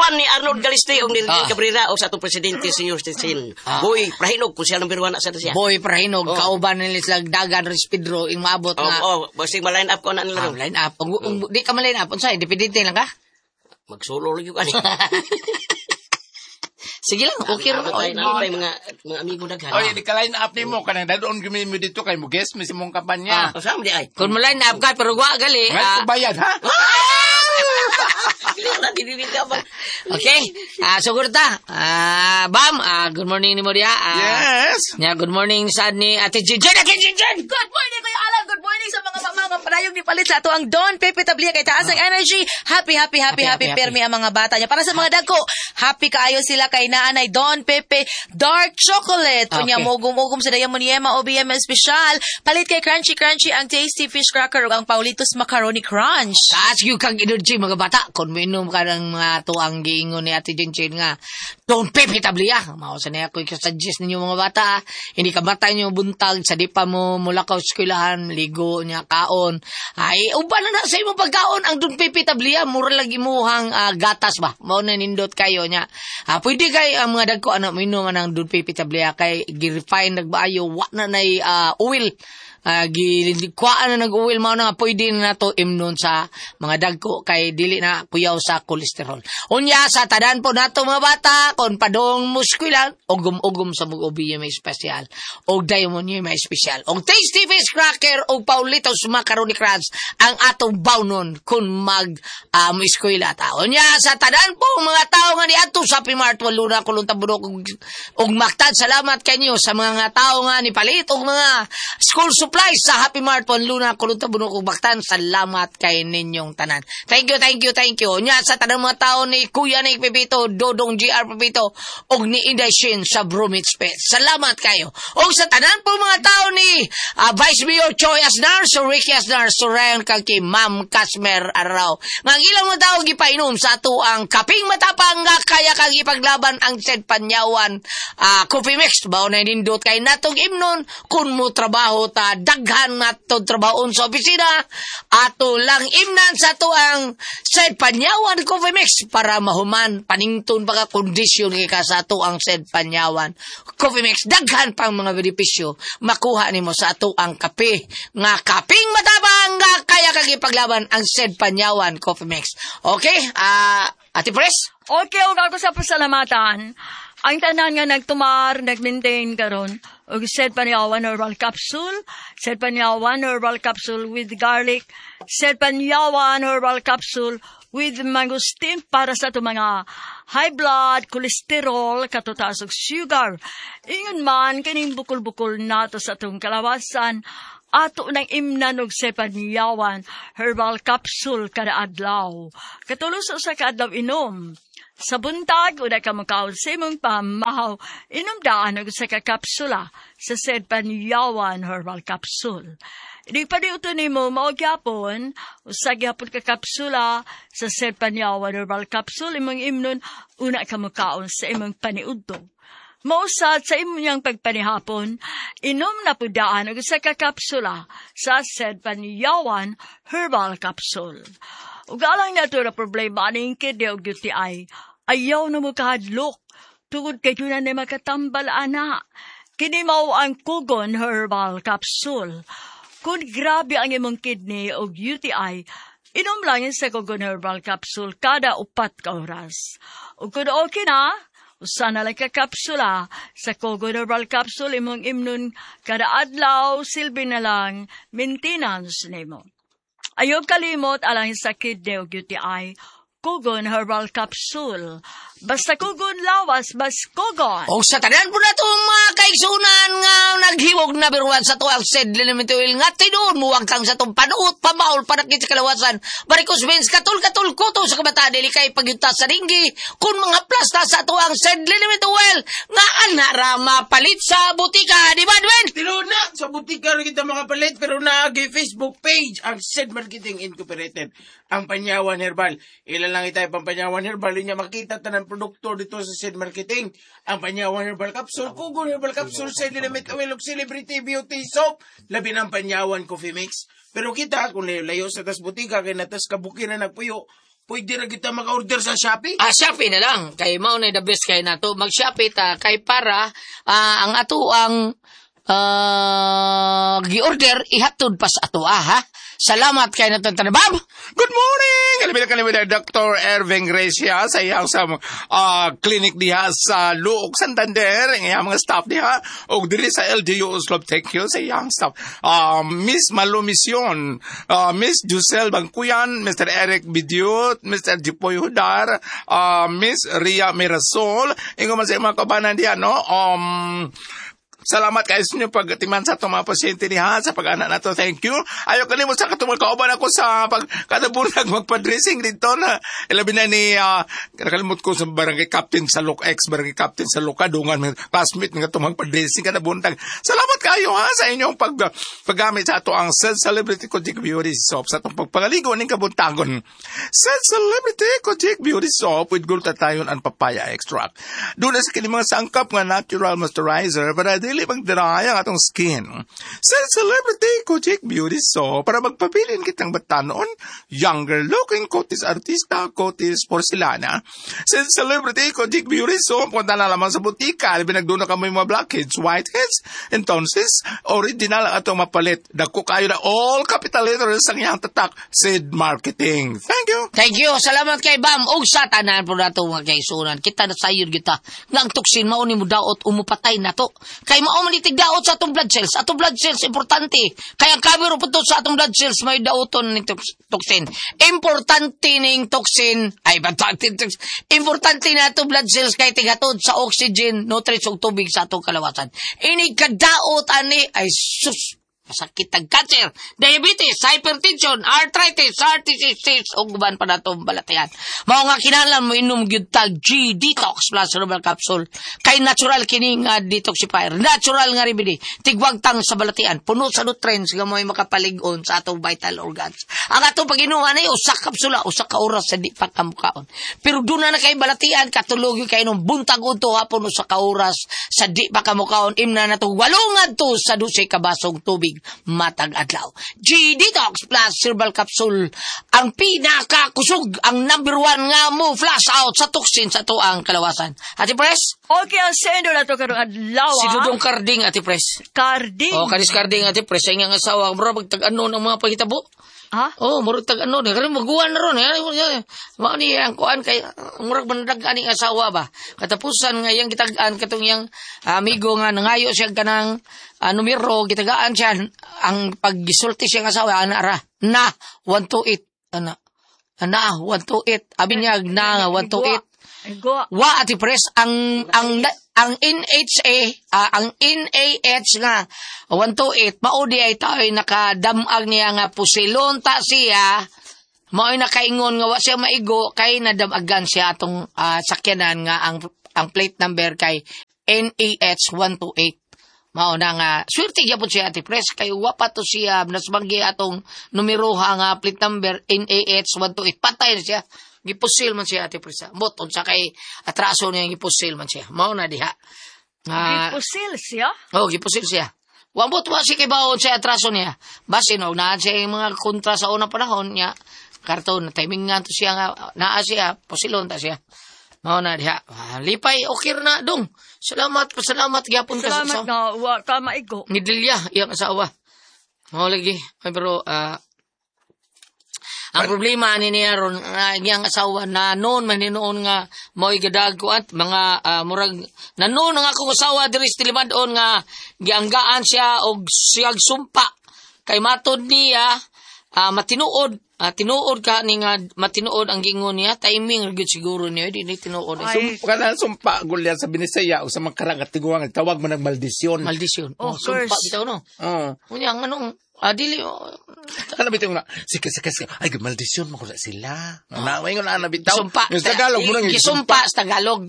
1 ni Arnold Galiste og ni Rodel Cabrera o sa atong presidente Senior Citizen. Boy Prahinog kung siya number 1 sa siya. Boy Prahinog kauban nila sa dagan Res Pedro ing maabot nga. Basig ma-line up ko na nila. Line up. Di ka ma-line up unsay dependente lang ka? Magsolo lang yung ani. Sige lang, okay ro. Mga amigo daghan. Oy, di ka line up nimo kanang dadoon gumi mo dito kay mo guest mi simong kampanya. Sa di ay. Kung ma-line up ka pero wa gali. May bayad ha? Okay. Sugur ta. Bam, good morning ni mo dia. Yes. Good morning sad ni Ate Jinjen. Good morning, Kuya Alan. Good morning sa mga mamang panayong ni palit sa ato ang Don Pepe Tablia kay taas ang energy. Happy permi ang mga bata niya. Para sa mga dagko, happy kaayo sila kay naanay Don Pepe Dark Chocolate. Unya mogum-ugum sa dayang Moniema OBM special. Palit kay Crunchy ang Tasty Fish Cracker ug ang Paulitos Macaroni Crunch. Taas yung kang energy mga bata. Kung minom ka ng mga tuang giingon ni Ate Jinjen nga, Don Pepe Tablia. Mausa na ako i-suggest ninyo mga bata. Hindi ka bata nyo buntag sa di pa mo mula ka eskwelahan, ligo niya kaon. Ay, uban na sa imong pagkaon ang Don Pepe Tablia, mura lagi muhang gatas ba? Mao na nindot kayo niya. Pwede kay ang mga dagko ano minom ng Don Pepe Tablia kay gi-refine nagbaayo wa na nay oil. Kuhaan na nag-uwil mo na pwede na to imnon sa mga dagko kay dili na kuyaw sa kolesterol. Unya sa tadan po nato mga bata kon padong muskulan ugom-ugom sa mag-OBM may special og diamond may special og Tasty Fish Cracker og Paulitos Macaroni Crunch ang atong bawnon kun mag muskuila ta. Unya sa tadan po mga tao nga niadto sa P-Mart waluna kulong tabudok og maktad salamat kanyo sa mga tao nga ni palit og mga school supplies sa Happy Mart Luna kulunta bunok ug baktan. Salamat kay ninyong tanan. Thank you. Nya sa tanang mga tao ni Kuya ni Pepito, Dodong GR Pepito og ni Inday Shin sa Bromits Pet. Salamat kayo. Og sa tanan po mga tao ni Vice Mayor Choi Asnar, Sir Ricky Asnar, Surayan kag kay Ma'am Kasmer Araw. Nga ilang mga tao gipainom sa ato ang kaping matapang nga kaya kag ipaglaban ang said panyawan coffee mix bao na nindot kay natong imnon kun mo trabaho ta daghan nato trabaho sa opisina ato lang imnan sa to ang said panyawan coffee mix para mahuman panington baka kondisyon kay ka sa to ang said panyawan coffee mix daghan pang mga benepisyo makuha nimo sa ato ang kape nga kaping matabang nga kaya kag ipaglaban ang said panyawan coffee mix. Okay, Ate Pres? Okay, og ako sa pasalamatan. Ang tanan nga nagtumar, nag-maintain karon. Og said panyawan herbal capsule, said panyawan herbal capsule with garlic, said panyawan herbal capsule with mangosteen para sa ito mga high blood, cholesterol, katutaas og sugar. Ingon man, kining bukol-bukol nato sa itong kalawasan, ato nang imnan og sepanyawan herbal capsule kada adlaw. Katulos sa kaadlaw inom. Sa buntag, una ka makaon sa imong pamahaw, inom daan og sa kakapsula sa sepanyawan herbal capsule. Di pa di ito ni mo maugyapon, usag yapon ka kapsula sa sepanyawan herbal capsule, imong imnon, una ka makaon sa imong paniudto. Mausad sa imong pagpanihapon, inom na pudaan og sa kakapsula sa said panyawan herbal capsule. Ug alang nato na problema aning kidney og UTI, ayaw na mo kahadlok. Tungod kay yun na makatambal ana. Kini mao ang Kugon herbal capsule. Kung grabe ang imong kidney og UTI, inom lang sa Kugon herbal capsule kada 4 ka oras. Ug kung okay na, usa na lang ka kapsula sa Kugon herbal capsule imong imnon kada adlaw, silbi na lang maintenance nimo. Ayaw kalimot alang sa kidney o UTI, Kugon herbal capsule. Basta Kugon lawas, bas Kugon. O sa tanan po na ito mga kaigsunan nga naghiwog na biruan sa to ang said limit oil nga tinuon mo wag kang sa itong panuot, pamaul, panakit sa kalawasan. Barikos Benz, katul kuto sa kabata, delikay pagyunta sa ringgi. Kung mga plasta sa to ang said limit oil nga anarama palit sa butika, di ba, Dwayne? Tinuon na, sa butika rin kita mga palit, pero naagi Facebook page ang Said Marketing Incorporated, ang Panyawan Herbal. Ilan lang itay pang Panyawan Herbal, niya makita tanang produkto dito sa Said Marketing, ang Panyawan Herbal Capsule, Kugon Herbal Capsule, Said Limit Oil, Celebrity Beauty Soap, labi ng Panyawan Coffee Mix. Pero kita, kung layo sa tas butika, kaya natas kabukin na nagpuyo, pwede na kita maka-order sa Shopee? Shopee na lang. Kay mao na the best kay nato. Mag-Shopee ta kay para ang ato ang gi-order ihatod pa sa ato ha. Salamat kay naton tanabab. Good morning! Kalibila Dr. Erving Gracia sa iyang sa clinic diha sa Luok, Santander. Ang iyang mga staff diha. O diri sa LGU Uslov, thank you sa iyang staff. Miss Malumision, Miss Jusel Bangkuyan, Mr. Eric Bidyut, Mr. Jipoy Hudar, Miss Ria Mirasol. Ingo man sa mga kabanan diha, no? Salamat kayo sa inyo pagtiman sa itong mga pasyente niya sa pag-anak na to. Thank you. Ayaw kalimut sa katumang kauban ako sa pagkadabulag magpa-dressing dito na ilabi na ni nakalimut ko sa barangay captain sa Luka, ex-barangay captain sa Luka, dungan classmate nga itong magpa-dressing kadabuntag. Salamat kayo sa inyong paggamit sa ito ang Celebrity Kojic Beauty Soap sa itong pagpangaligo ng kabuntagon. Celebrity Kojic Beauty Soap with glutathione and papaya extract. Doon na sa kilimang sangkap nga natural moisturizer para dili magdira ang atong skin. Sa Celebrity Kojic Beauty Soap para magpabilin kitang batanon, younger looking, kotis artista, kotis porcelana. Sa Celebrity Kojic Beauty Soap, kung na lamang sa butika, binagdo na kami mga blackheads, whiteheads, and tonsils, original ang atong mapalit. Dagko kayo na all capital letters ang iyang tatak, Sid Marketing. Thank you! Thank you. Salamat kay Bam. Og sa tanan po na ito mga kaisunan. Kita na sayod kita. Nga ang tuksin, mauni mo daot, umupatay na to. Kay maumunitig daot sa atong blood cells. Atong blood cells, importante. Kaya ang kamero po to sa atong blood cells, may daoton ng toxin. Importante ng toxin. Importante na atong blood cells kay tigatod sa oxygen, nutrients ug tubig sa atong kalawasan. Ini kadaot ani ay sus. Masakit ang cancer, diabetes, hypertension, arthritis, arthritis, o guban pa na itong balatayan. Mao nga kinalan mo inom gyud tag G-Detox plus herbal capsule. Kay natural kini nga detoxifier. Natural nga remedy. Tigwag tang sa balatian. Puno sa nutrients nga mo'y makapalig-on sa atong vital organs. Ang atong pag-inuman ay usak kapsula, usak ka oras sa di pa kamukaon. Pero doon na kay balatian, katulog yung kay nung buntag unto hapon usak ka oras sa di pa kamukaon. Imna na to walungad to sa 12 kabasong tubig. Matag adlaw. G-Detox plus herbal capsule ang pinakakusog, ang number 1 nga mo flash out sa toxin sa tuang kalawasan. Ate Pres? Okay, ang sendo na to karong adlaw. Si Dudong Carding, Ate Pres. Carding? Kanis Carding, Ate Pres. Ay nga asawa, bro, magtag-ano ng mga pahitabo. Ha? Murag tag-ano. Kaya maguwan na ron. Mga ni ang kuan kay murag bandag aning asawa ba. Katapusan nga yang gitag-an katong yang amigo nga nangayo siya kanang numero, gitagaan siya ang paggisulti siya ng asawa, ana 128, ana 128, abi niya na 128, wa Ate Pres, ang NHA, ang NAH nga 128, maudi ay tao'y nakadamag niya nga pusilon ta siya, mao'y nakaingon nga wa siya maigo, kay nadamagan siya atong sakyanan nga ang plate number kay NAH 128. Mao na nga, swerte gyapon siya Ate Pres, kay wapa to siya, nasbanggi atong numero nga plate number NAH 128, patay na siya, gipusil man siya Ate Pres. Boton sa kay atraso niya, gipusil man siya, mao na diha. Gipusil siya? Gipusil siya. Wambot wa siya kay baon siya atraso niya, basin o naa siya yung mga kontra sa unang panahon niya, karton, timing nga to siya nga, naa siya, pusilon ta siya. Mao na diha. Lipay, okay na dong. Salamat gyapon ka sa salamat na, wa ka maigo. Nidilya, iyang asawa. Mao lagi. Ay, pero, ang problema ni niya ron, iyang asawa, na noon, maninoon nga, mo'y gadag ko at mga, murag, na noon ang akong asawa, diris tilimadon nga, gianggaan siya, o siyag sumpa. Kay matod niya, matinuod. Tinuod ka ni nga matinuod ang gingon niya, timing gyud siguro niya, di tinuod. Sumpa gulya sa Binisaya o sa magkarang at tiguang, tawag mo ng maldisyon. Maldisyon. Sumpa bitaw no. Unya anong dili Ano bitaw na? Sige. Ay, maldisyon mo ko sila. Naway nga na bitaw. Sumpa. Sa Tagalog mo nang gisumpa sa Tagalog.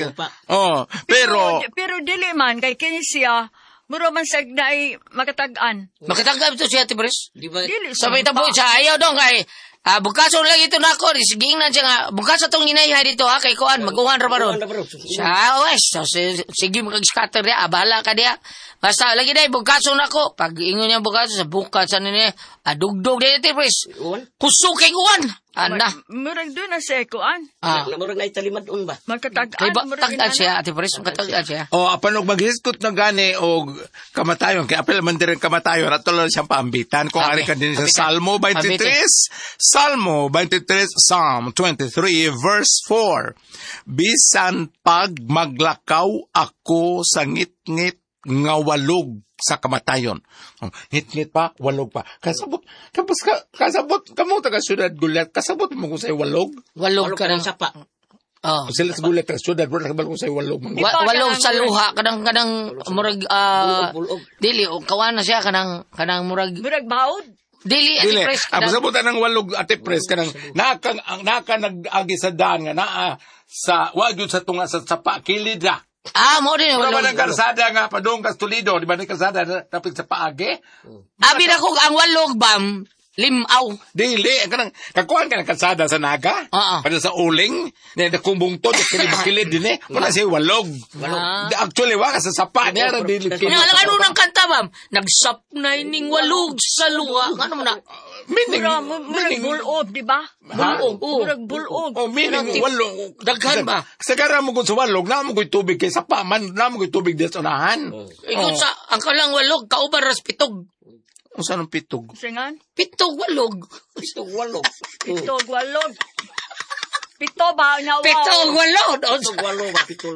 Pero dili man kay kini siya muro man sa ay makatag-an. Makatag-an ito siya, Ate Pres? Dili. Sabay tabo siya, ayaw dong kay, bukason lang ito na ako, siging na siya nga, bukas itong inayhay dito ha, kay Kuan, maguhan ra ba ron? Siya, sige mag-scatter niya, bahala ka niya. Basta, lagi na, bukason ako. Pag ingon niya bukason, sa bukasan niya, dugdog niya, Ate Pres. Kusuking Kuan. Ana. Murag doon na sekuan. Namurag na italimadon ba? Magkatagaan. Kay ba, murag tag-an inana. siya, Ate Pres, tag-an siya. O, apan og maghiskot na gani o kamatayon, kaya apel man din kamatayon, at tuloy siyang paambitan. Kung ari ka din sa Salmo 23, Salmo 23, Psalm 23, verse 4. Bisan pag maglakaw ako sa ngit-ngit nga walog sa kamatayon. Ngit-ngit pa, walog pa. Kasabot, kamo taga syudad gulat, kasabot mo kung sa'yo walog? Walog ka ng sapa. Oh. Sila sa gulat, taga syudad, wala kabal kung sa'yo walog. Walog sa luha, kanang murag, Bulog. dili, o kawan na siya, kanang murag, Murag baod. dili, Ate Dili, Pres, ang sabutan ng walog, Ate Pres, kanang naka nag-agi sa daan nga naa sa wagyo sa tunga sa sapa kilid na. mo din, Pero ba walog. ng kalsada nga padung kas Toledo, di ba ng kalsada tapos sa paagi? Abi na ko, ang walog, bam, limaw. Dili, kanang kakuan ka ng kalsada sa Naga, Oo. para sa uling, na kumbong to, kilid din eh, wala siya walog. Actually, waka sa sapa, niya na dili kilid. Ano nang kanta, bam? Nagsapnay ning walog sa luha. Ano mo na? Meaning, Murag bulog, di ba? Bulog, oo. Murag bulog. oh, meaning, walog. Daghan ba? Sa kara mo kung sa walog, naman ko'y tubig kay sapa, man, naman ko'y tubig dito sa unahan. Ikot sa, ang kalang walog, kauban ras pitog. Kung saan ang pitog? Singan? Pitog walog. Gusto walog. Pitog, walog. Pito ba? Nawaw. Pitog walog. Gusto walo ba? Pitol.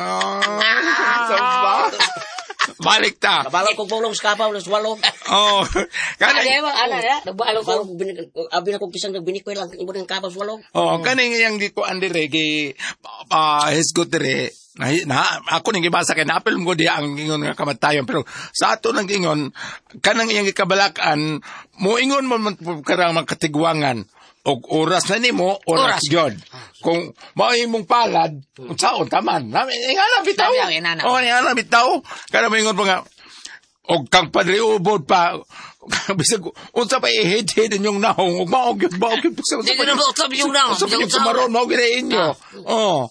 Saba? Balik ta. Kabalak ko bulong sa kapaw, nas walog. Oh, Kaya kaning, ba, ala ya? Nagbaalo ko. Abi na kong pisang nagbinikoy lang, ibo ng kapaw sa walog. oh, kaning yang di ko andire kay hisgot dire. Ako ning gibasa kay napil mo di ang ingon nga kamatayon, pero sa ato nang ingon kanang iyang gikabalakan mo ingon mo karang magkatigwangan og oras na nimo, oras gyud. Kung mao imong palad, unsaon taman. Ingana bitaw. Sabi ang inana. Oh, ingana bitaw. Kana moingon pa nga og kang padre ubod pa bisag unsa pa i-head inyong nahong ug mao gyud Di ko na mausap yung nang. Unsa pa yung sumaron mao gyud inyo. Oh.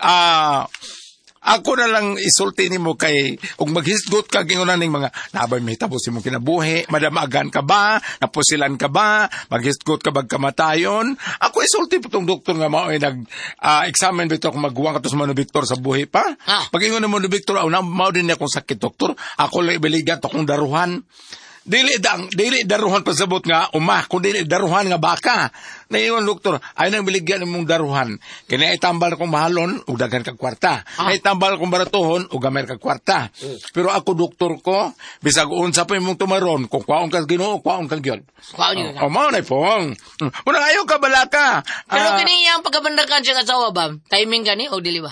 Ako na lang isulti nimo kay ug maghisgot ka gingon ning mga nabay may tapos imong kinabuhi, madamagan ka ba, napusilan ka ba, maghisgot ka bag kamatayon. Ako isulti putong doktor nga mao ay nag examine bito kung magguwang katos man Victor sa buhi pa. Pag ingon mo ni Victor aw na mao din akong sakit doktor, ako lang ibaligan to kung daruhan. Dili daruhan pasabot nga kung dili daruhan nga baka. Naingon doktor, ay nang biligyan mong daruhan. Kaya itambal kong mahalon, ug daghan kag kwarta. Ay tambal kong baratuhon, ug gamay kag kwarta. Pero ako doktor ko, bisag unsa pa imong tumaron, kung kwaon kag Ginoo, kwaon kag gyud. Kwaon yun. Mao na pong. Muna ayo ka balaka. Pero kini yung pagkabandakan siya kasawa, bam. Timing gani o dili ba?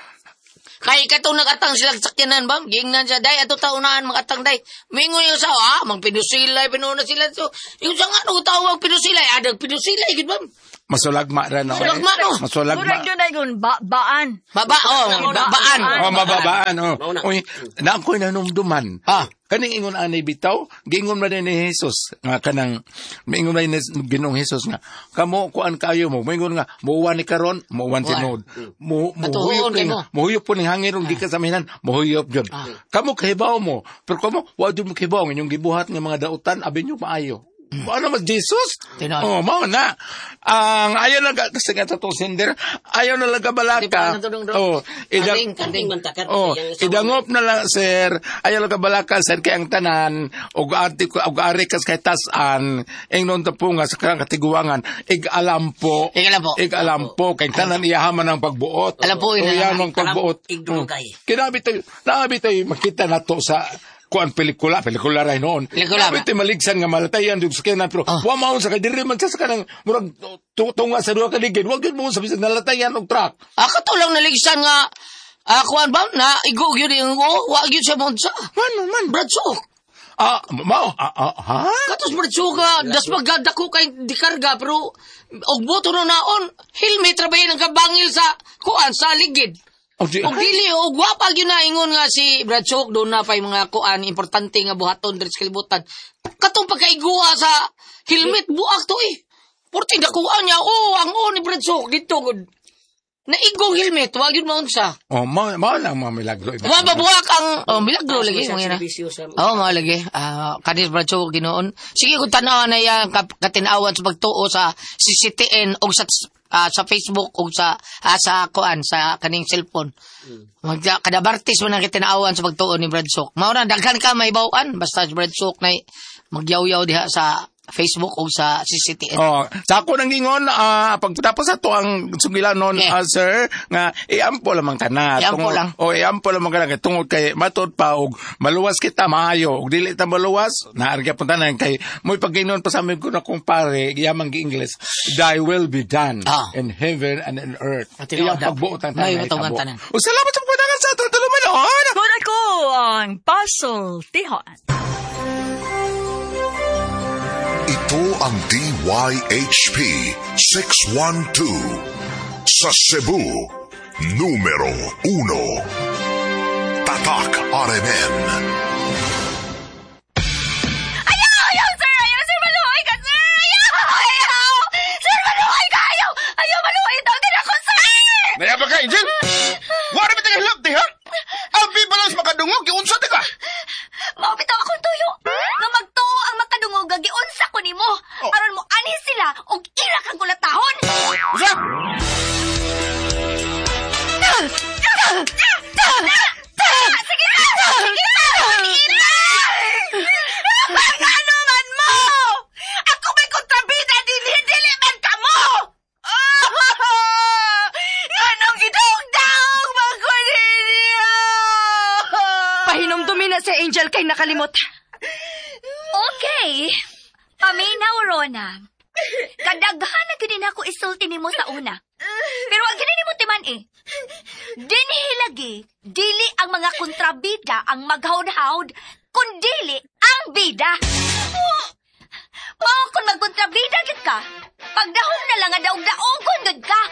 Kaya katong nagatang silang sakyanan, bam. Gingnan siya, day, ato taunaan, magatang, day. Mingon yung sawa, magpinusilay, pinuna sila. So, yung sa nga, no, tawag pinusilay. Adag pinusilay, gid bam. Masulagma ra na. Masulagma, no? Masulagma. Murag doon ay gun, baan. Baba, baan. Oh, mababaan, oh. Mauna. Uy, na ako'y nanumduman. Kaning ingon anay bitaw, giingon man din ni Jesus, nga kanang, maingon man ni Ginoong Jesus nga, kamo, kuan kayo mo, maingon nga, muuwan ni karon, muuwan tinod. Matuhuon kayo mo. Muhuyop po ni hangirong di kasaminan, muhuyop yun. Kamo kahibaw mo, pero kamo, wad mo kahibaw, inyong gibuhat ng mga dautan, abin nyo maayo. Ano mas Jesus? Tinon. Oh, mao na. Ang ayaw na kasi nga tatong sender, ayaw na lang kabalaka. Di pa natulong doon. Oh, Kanding man takar. Oh, idangop na lang sir. Ayaw lang kabalaka sir kay ang tanan og ari kas kay tasan ingnon ta po nga sa karang katiguangan ig-alam po kay tanan iyahaman ang pagbuot. Alam po, iyan ang pagbuot. Igdulugay. Kinabi tayo makita nato sa kuan pelikula ray noon. Pelikula ba? Ito maligsan nga malatayan dug sa kanan pero wa maon sa kay diri man sa kanang murag tunga sa duha ka ligid. Wa gyud mo sa bisag nalatayan og truck. Kato lang naligsan nga, kuan ba, na igo yun yung wa yun siya mong sa. Man. Bradsok. Mao. Ha? Katos bradsok ka, das magada ko kay di karga, pero og boto no naon, helmet trabahin ang kabangil sa, kuan, sa ligid. Og dili, og wapag yun na ingon nga si Bradsok, doon na pa'y mga kuan, importante nga buhaton, dito sa kalibutan. Katong pagkaigua sa helmet, buak to eh. Porting dakuan niya, ang ni Bradsok, dito, good. Naigong helmet, wag yun maunsa. Oh, mo lang mga milagro. Mababuhak ang milagro lagi mo ina. Servisyo sa... Oh, mao lagi. Kanis bracho ginoon. Sige kung tanaw na ya katinawan sa pagtuo sa CCTN o sa Facebook o sa kuan sa kaning cellphone. Kada bartis man ang kitinaawan sa pagtuo ni Bradsok. Mao na daghan ka may bawaan basta si Bradsok nay magyaw-yaw diha sa Facebook o sa CCTN. Oh, sa ako nang gingon pagtapos sa to ang sugilan non sir nga iampo lamang kana Iampo lang. iampo lamang kana tungod kay matud pa og maluwas kita maayo og dili ta maluwas naarga punta na kay moy pagginon pa sa amin ko na kumpare giyamang gi English thy will be done in heaven and in earth. Iyang pagbuotan tanan. O salamat sa pagdagan sa ato tulumanon. Kung ako ang puzzle tihon. Ito ang DYHP 612 sa Cebu, numero 1. Tatak RMN. Ayaw, sir! Maluhay ka, sir! Ayaw! Sir, maluhay ka! Ayaw, maluhay ito! Din ako, sir! Naya ba ka, Angel? Wala ba tayo help, ha? Abi balas makadungog, iunsa di ka? Maupito akong tuyo. Nga magtuo ang makadungog, gagiunsa ko ni mo. Aron mo ani sila, og irak ang kulatahon. Usa? Sige na! Ano man mo? Ako may kontrabida, dili man ka mo! Anong gidong-daong magkuninyo? Pahinomdumi na si Angel kay nakalimot. Okay. Paminaw, Rona. Kadaghan na gini na ako isulti nimo sa una. Pero ang gini nimo timan dinihilagi, dili ang mga kontrabida ang maghawd-hawd, kundili ang bida. Mao kung magkontrabida gid ka, pagdahom na lang nga daog-daog gud ka.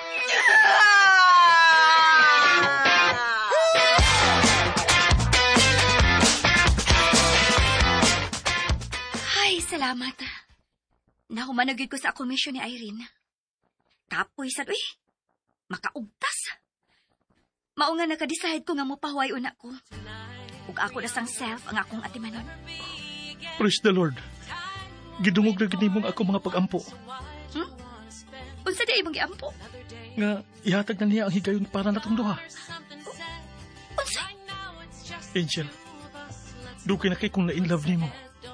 Ay, salamat. Nahumanagid ko sa komisyon ni Irene. Kapoy sad, uy. Makaugtas. Mao nga nakadeside ko nga mopahuway una ko. Ug ako na sang self ang akong atimanon. Praise the Lord. Gidungog na ginimong ako mga pag-ampo. Unsa di imong giampo? Nga ihatag na niya ang higayon para natong duha. Unsa? Angel, dugay na kay kung na-in-love nimo.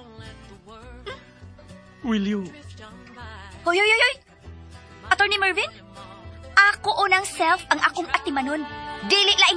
Will you? Hoy! Attorney Mervin? Ako unang self ang akong atimanon. Dili laing